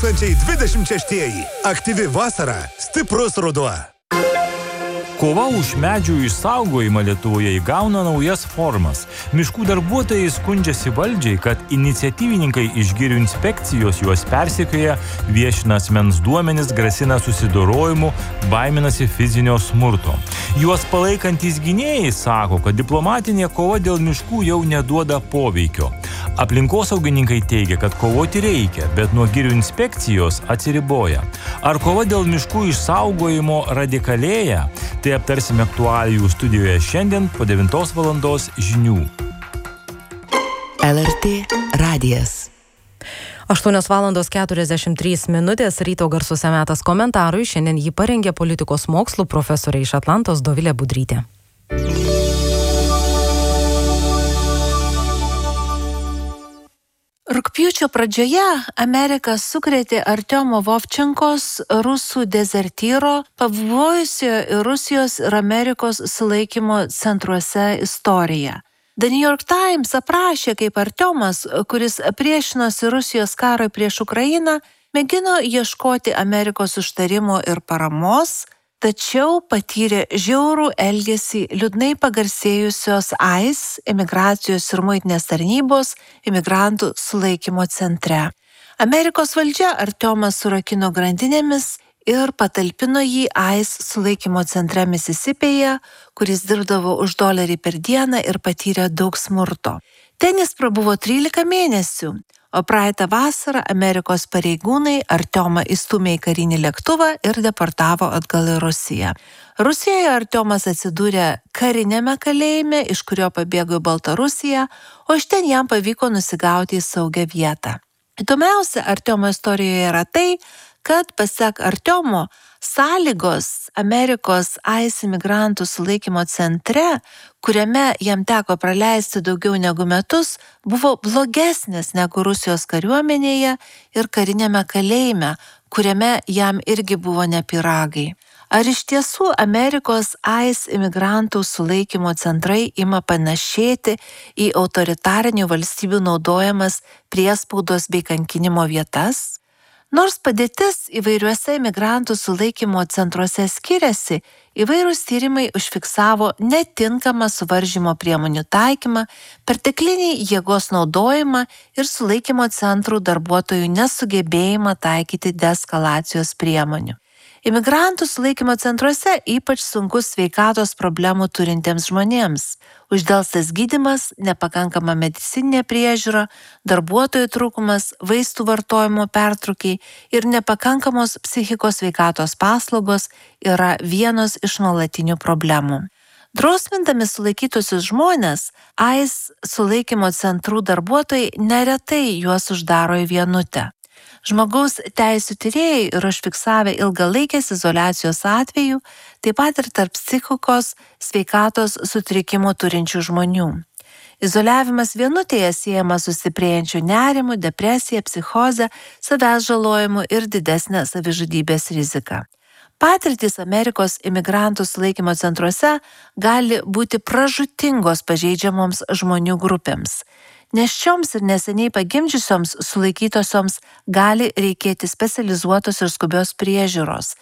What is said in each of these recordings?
2026. Aktyvi vasara, stiprus ruduo. Kova už medžių išsaugojimą Lietuvoje įgauna naujas formas. Miškų darbuotojai skundžiasi valdžiai, kad iniciatyvininkai iš girių inspekcijos juos persekioja, viešina asmens duomenis, grasina susidorojimu, baiminasi fizinio smurto. Juos palaikantys gynėjai sako, kad diplomatinė kova dėl miškų jau neduoda poveikio. Aplinkosaugininkai teigia, kad kovoti reikia, bet nuo girių inspekcijos atsiriboja. Ar kova dėl miškų išsaugojimo radikalėja? Tai aptarsime aktualijų studijoje šiandien po 9 valandos žinių. LRT radijas. 8:43 ryto garsuose metas komentarui. Šiandien jį parengė politikos mokslų profesorė iš Atlantos Dovilė Budrytė. Rugpjūčio pradžioje Amerika sukrėtė Artiomo Vovčenkos, rusų dezertyro, pavojusio Rusijos ir Amerikos sulaikymo centruose istoriją. The New York Times aprašė, kaip Artiomas, kuris priešinosi Rusijos karui prieš Ukrainą, mėgino ieškoti Amerikos užtarimo ir paramos, tačiau patyrė žiaurų elgesį liūdnai pagarsėjusios ICE, imigracijos ir muitinės tarnybos, imigrantų sulaikymo centre. Amerikos valdžia Artiomą surakino grandinėmis ir patalpino jį ICE sulaikymo centre Misisipėje, kuris dirbdavo už $1 per dieną ir patyrė daug smurto. Ten jis prabuvo 13 mėnesių. O praeitą vasarą Amerikos pareigūnai Artiomą įstūmė į karinį lėktuvą ir deportavo atgal į Rusiją. Rusijoje Artiomas atsidūrė karinėme kalėjime, iš kurio pabėgo į Baltarusiją, o iš ten jam pavyko nusigauti į saugią vietą. Įdomiausia Artiomo istorijoje yra tai, kad pasak Artiomo sąlygos Amerikos ICE imigrantų sulaikymo centre, kuriame jam teko praleisti daugiau negu metus, buvo blogesnės negu Rusijos kariuomenėje ir karinėme kalėjime, kuriame jam irgi buvo ne pyragai. Ar iš tiesų Amerikos ICE imigrantų sulaikymo centrai ima panašėti į autoritarinių valstybių naudojamas priespaudos bei kankinimo vietas? Nors padėtis įvairiuose imigrantų sulaikymo centruose skiriasi, įvairūs tyrimai užfiksavo netinkamą suvaržymo priemonių taikymą, perteklinį jėgos naudojimą ir sulaikymo centrų darbuotojų nesugebėjimą taikyti deeskalacijos priemonių. Imigrantų sulaikymo centruose ypač sunkus sveikatos problemų turintiems žmonėms. Uždelstas gydymas, nepakankama medicininė priežiūra, darbuotojų trūkumas, vaistų vartojimo pertrūkiai ir nepakankamos psichikos sveikatos paslaugos yra vienos iš nuolatinių problemų. Drausmindami sulaikytusius žmonės, ICE sulaikymo centrų darbuotojai neretai juos uždaro į vienutę. Žmogaus teisių tyrėjai yra užfiksavę ilgalaikės izoliacijos atvejų, taip pat ir tarp psichikos sveikatos sutrikimų turinčių žmonių. Izoliavimas vienutėje siejamas su stiprėjančiu nerimu, depresija, psichoze, savęs žalojimu ir didesnė savižudybės rizika. Patirtys Amerikos imigrantų sulaikymo centruose gali būti pražūtingos pažeidžiamoms žmonių grupėms. Nėščioms ir neseniai pagimdžiusioms sulaikytosioms gali reikėti specializuotos ir skubios priežiūros.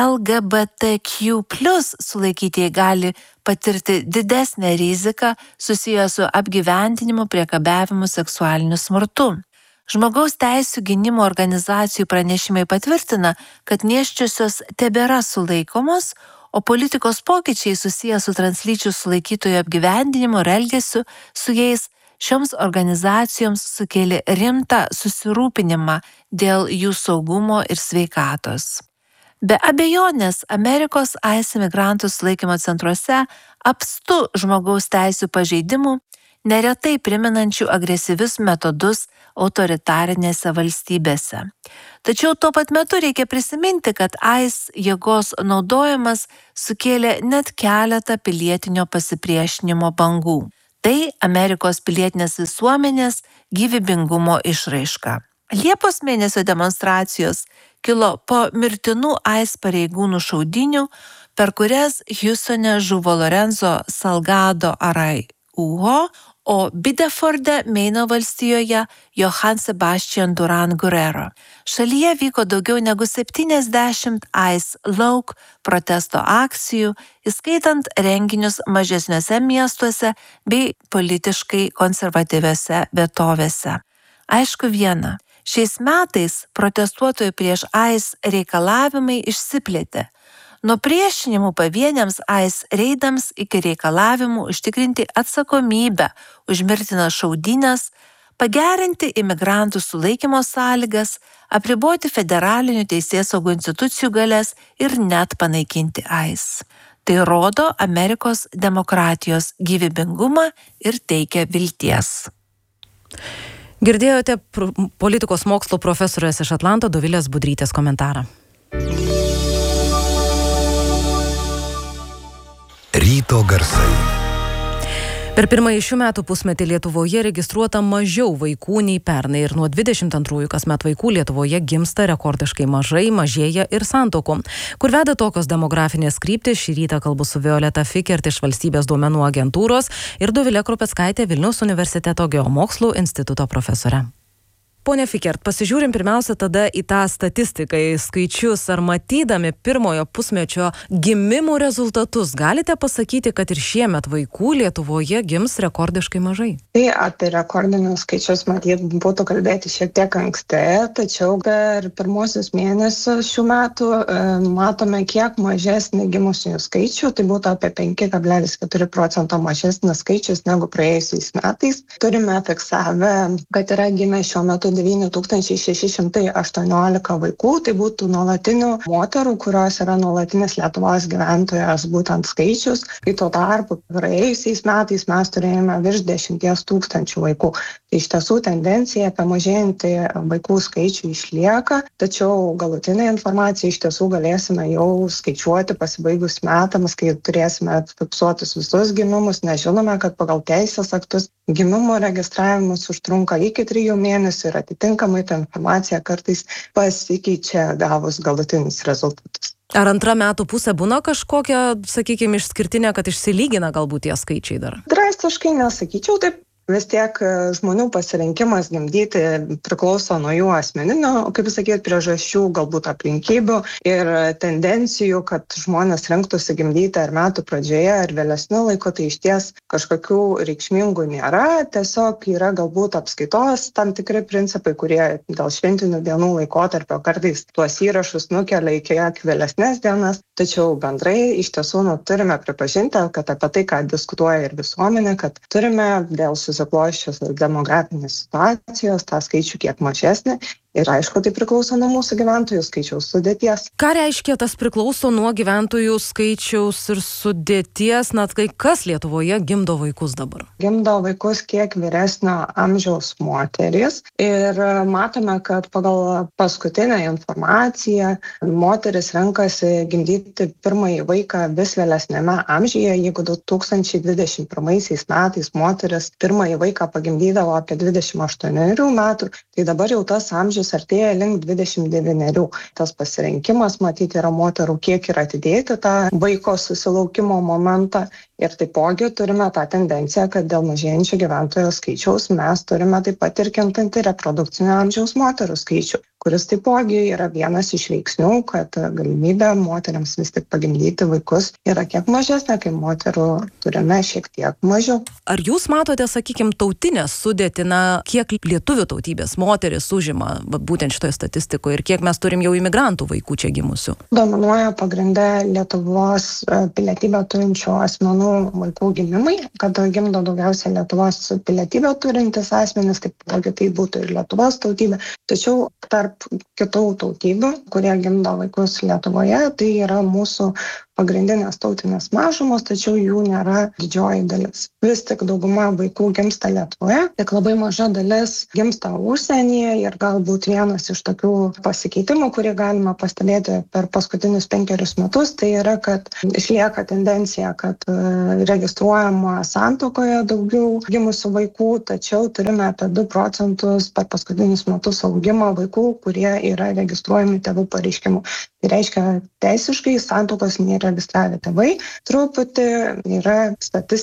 LGBTQ+ sulaikytieji gali patirti didesnę riziką susiję su apgyvendinimu, priekabiavimu, seksualiniu smurtu. Žmogaus teisių gynimo organizacijų pranešimai patvirtina, kad nėščiosios tebėra sulaikomos, o politikos pokyčiai susiję su translyčių sulaikytojų apgyvendinimu ir elgesiu su jais šioms organizacijoms sukėlė rimtą susirūpinimą dėl jų saugumo ir sveikatos. Be abejonės, Amerikos ICE imigrantų sulaikymo centruose apstu žmogaus teisių pažeidimų, neretai primenančių agresyvius metodus autoritarinėse valstybėse. Tačiau tuo pat metu reikia prisiminti, kad ICE jėgos naudojimas sukėlė net keletą pilietinio pasipriešinimo bangų. Tai Amerikos pilietinės visuomenės gyvybingumo išraiška. Liepos mėnesio demonstracijos kilo po mirtinų ICE pareigūnų šaudynių, per kurias Hjustone žuvo Lorenzo Salgado Araujo, o Bideforde, Meino valstijoje Johann Sebastian Duran Guerrero. Šalyje vyko daugiau negu 70 Ice Lauk protesto akcijų, įskaitant renginius mažesniuose miestuose bei politiškai konservatyviose vietovėse. Aišku viena, šiais metais protestuotojų prieš Ice reikalavimai išsiplėtė. Nuo priešinimų pavieniams Ice reidams iki reikalavimų užtikrinti atsakomybę už mirtinas šaudynes, pagerinti imigrantų sulaikymo sąlygas, apriboti federalinių teisėsaugų institucijų galias ir net panaikinti Ice. Tai rodo Amerikos demokratijos gyvybingumą ir teikia vilties. Girdėjote politikos mokslo profesorės iš Atlanto Dovilės Budrytės komentarą. Ryto garsai. Per pirmąjį šių metų pusmetį Lietuvoje registruota mažiau vaikų nei pernai ir nuo 22 kasmet vaikų Lietuvoje gimsta rekordiškai mažai, mažėja ir santuokų. Kur veda tokios demografinės kryptys, šį rytą kalbu su Violeta Fikert iš Valstybės duomenų agentūros ir Dovilė Krupeckaitė Vilniaus universiteto geomokslų instituto profesorė. Pone Fikert, pasižiūrim pirmiausia tada į tą statistiką, į skaičius, ar matydami pirmojo pusmečio gimimų rezultatus, galite pasakyti, kad ir šiemet vaikų Lietuvoje gims rekordiškai mažai? Tai apie rekordinius skaičius matyt būtų kalbėti šiek tiek anksti, tačiau per pirmosius mėnesius šių metų matome kiek mažesnį gimusiųjų skaičių, tai būtų apie 5,4% mažesnis skaičius negu praėjusiais metais. Turime fiksavę, kad yra gimę šiuo metu 9618 vaikų, tai būtų nuolatinių moterų, kurios yra nuolatinis Lietuvos gyventojas būtent skaičius, kai tuo tarpu praėjusiais metais mes turėjome virš 10 000 vaikų. Tai iš tiesų tendencija apie mažėjantį vaikų skaičių išlieka, tačiau galutinę informaciją iš tiesų galėsime jau skaičiuoti pasibaigus metams, kai turėsime fiksuotus visus gimimus, nes žinome, kad pagal teisės aktus gimimo registravimus užtrunka iki 3 mėnesių ir atitinkamai ta informacija kartais pasikeičia gavus galutinius rezultatus. Ar antra metų pusė būna kažkokia, sakykime, išskirtinė, kad išsilygina galbūt tie skaičiai dar? Drastiškai nesakyčiau taip. Vis tiek žmonių pasirinkimas gimdyti priklauso nuo jų asmeninių, kaip sakyti, priežasčių, galbūt aplinkybių ir tendencijų, kad žmonės rinktųsi gimdyti ar metų pradžioje, ar vėlesniu laiku, tai išties kažkokių reikšmingų nėra. Tiesiog yra galbūt apskaitos tam tikri principai, kurie dėl šventinių dienų laikotarpio kartais tuos įrašus nukelia į kiek vėlesnes dienas. Tačiau bendrai iš tiesų turime pripažinti, kad apie tai, ką diskutuoja ir visuomenė, kad turime dėl susiklosčios demografinės situacijos tą skaičių kiek mažesnį. Ir aišku, tai priklauso nuo mūsų gyventojų skaičiaus sudėties. Ką reiškia tas priklauso nuo gyventojų skaičiaus ir sudėties? Na, tai kas Lietuvoje gimdo vaikus dabar? Gimdo vaikus kiek vyresnio amžiaus moterys. Ir matome, kad pagal paskutinę informaciją moteris renkasi gimdyti pirmąjį vaiką vis vėlesnėme amžiuje. Jeigu 2021 metais moteris pirmąjį vaiką pagimdydavo apie 28 metų, tai dabar jau tas amžius artėja link 29. Tas pasirinkimas, matyti, yra moterų, kiek yra atidėti tą vaiko susilaukimo momentą. Ir taipogi turime tą tendenciją, kad dėl mažėjančio gyventojų skaičiaus mes turime taip pat ir kintantį reprodukcinio amžiaus moterų skaičių, kuris taipogi yra vienas iš veiksnių, kad galimybė moteriams vis tik pagimdyti vaikus yra kiek mažesnė, kai moterų turime šiek tiek mažiau. Ar jūs matote, sakykime, tautinę sudėtį, kiek lietuvių tautybės moteris užima būtent šitoje statistikoje ir kiek mes turim jau imigrantų vaikų čia gimusių? Dominuoja pagrinde Lietuvos pilietybę turinčių asmenų vaikų gimimai, kad gimdo daugiausia Lietuvos pilietybę turintis asmenys, taip tai būtų ir Lietuvos tautybė. Tačiau tarp kitų tautybių, kurie gimdo vaikus Lietuvoje, tai yra mūsų pagrindinės tautinės mažumos, tačiau jų nėra didžioji dalis. Vis tik dauguma vaikų gimsta Lietuvoje, tik labai maža dalis gimsta užsienyje ir galbūt vienas iš tokių pasikeitimų, kurį galima pastebėti per paskutinius 5 metus, tai yra, kad išlieka tendencija, kad registruojama santuokoje daugiau gimusių vaikų, tačiau turime apie 2% per paskutinius metus augimą vaikų, kurie yra registruojami tėvų pareiškimu. Tai reiškia, teisiškai santuokos nėra registravę tėvai, truputį yra statistika